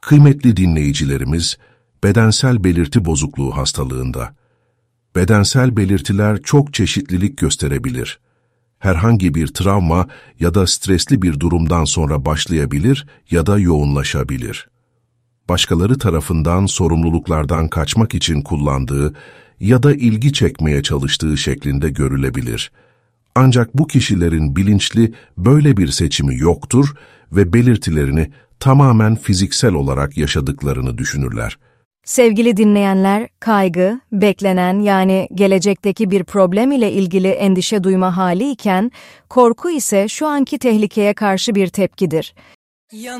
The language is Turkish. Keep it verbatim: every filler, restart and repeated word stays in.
Kıymetli dinleyicilerimiz, bedensel belirti bozukluğu hastalığında. Bedensel belirtiler çok çeşitlilik gösterebilir. Herhangi bir travma ya da stresli bir durumdan sonra başlayabilir ya da yoğunlaşabilir. Başkaları tarafından sorumluluklardan kaçmak için kullandığı ya da ilgi çekmeye çalıştığı şeklinde görülebilir. Ancak bu kişilerin bilinçli böyle bir seçimi yoktur ve belirtilerini tamamen fiziksel olarak yaşadıklarını düşünürler. Sevgili dinleyenler, kaygı, beklenen yani gelecekteki bir problem ile ilgili endişe duyma hali iken, korku ise şu anki tehlikeye karşı bir tepkidir.